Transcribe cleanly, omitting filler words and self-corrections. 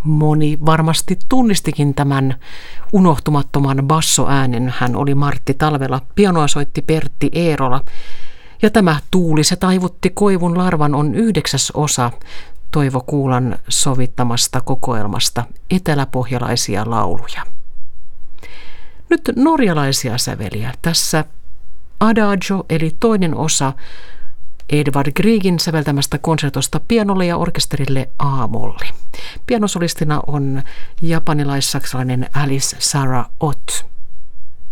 Moni varmasti tunnistikin tämän unohtumattoman bassoäänen. Hän oli Martti Talvela, pianoa soitti Pertti Eerola. Ja tämä Tuuli se taivutti koivun larvan on 9. osa Toivo Kuulan sovittamasta kokoelmasta eteläpohjalaisia lauluja. Nyt norjalaisia säveliä. Tässä Adagio eli toinen osa Edvard Griegin säveltämästä konsertosta pianolle ja orkesterille A-molli. Pianosolistina on japanilais-saksalainen Alice Sarah Ott.